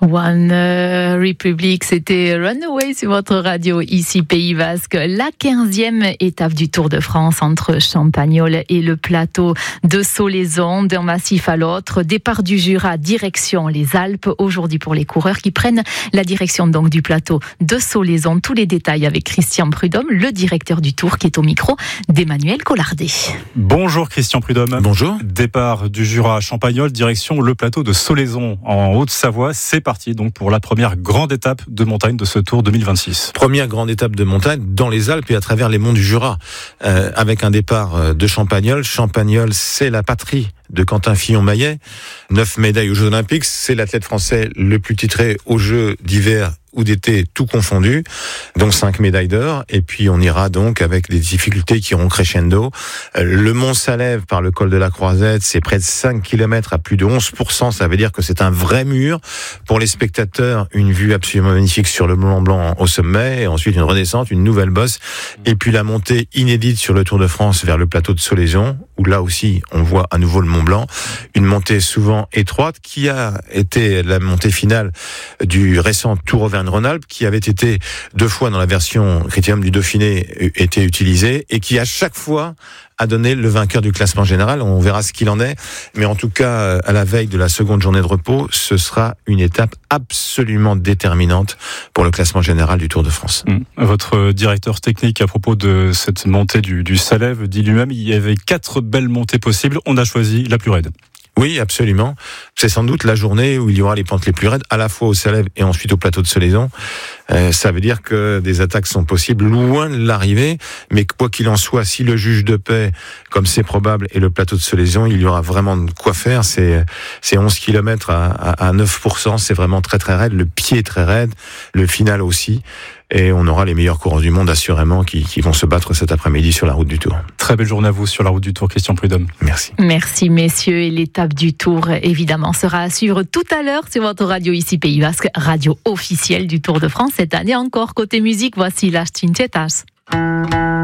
One Republic, c'était Runaway sur votre radio, ici Pays Basque. La 15e étape du Tour de France entre Champagnole et le plateau de Solaizon, d'un massif à l'autre. Départ du Jura, direction les Alpes. Aujourd'hui pour les coureurs qui prennent la direction donc du plateau de Solaizon. Tous les détails avec Christian Prudhomme, le directeur du Tour, qui est au micro d'Emmanuel Collardet. Bonjour Christian Prudhomme. Bonjour. Départ du Jura à Champagnole, direction le plateau de Solaizon en Haute-Savoie. C'est parti donc pour la première grande étape de montagne de ce Tour 2026. Première grande étape de montagne dans les Alpes et à travers les monts du Jura, avec un départ de Champagnole. Champagnole, c'est la patrie de Quentin Fillon-Maillet. 9 médailles aux Jeux Olympiques. C'est l'athlète français le plus titré aux Jeux d'hiver ou d'été, tout confondu, donc 5 médailles d'or, et puis on ira donc avec des difficultés qui iront crescendo. Le mont Salève par le col de la Croisette, c'est près de 5 km à plus de 11%, ça veut dire que c'est un vrai mur. Pour les spectateurs, une vue absolument magnifique sur le Mont Blanc au sommet, et ensuite une redescente, une nouvelle bosse, et puis la montée inédite sur le Tour de France vers le plateau de Solaizon, où là aussi on voit à nouveau le Mont Blanc, une montée souvent étroite, qui a été la montée finale du récent Tour Auvergne-Rhône-Alpes, qui avait été 2 fois dans la version Critérium du Dauphiné été utilisé, et qui à chaque fois a donné le vainqueur du classement général. On verra ce qu'il en est, mais en tout cas, à la veille de la seconde journée de repos, ce sera une étape absolument déterminante pour le classement général du Tour de France. Votre directeur technique, à propos de cette montée du Salève, dit lui-même il y avait 4 belles montées possibles. On a choisi la plus raide. Oui, absolument. C'est sans doute la journée où il y aura les pentes les plus raides, à la fois au Salève et ensuite au plateau de Solaizon. Ça veut dire que des attaques sont possibles loin de l'arrivée, mais quoi qu'il en soit, si le juge de paix, comme c'est probable, est le plateau de Solaizon, il y aura vraiment de quoi faire. C'est 11 km à 9%, c'est vraiment très très raide. Le pied est très raide, le final aussi. Et on aura les meilleurs coureurs du monde, assurément, qui vont se battre cet après-midi sur la route du Tour. Très belle journée à vous sur la route du Tour, Christian Prudhomme. Merci. Merci messieurs, et l'étape du Tour, évidemment, sera à suivre tout à l'heure sur votre radio ici Pays Basque, radio officielle du Tour de France cette année encore. Côté musique, voici Las Chinchetas.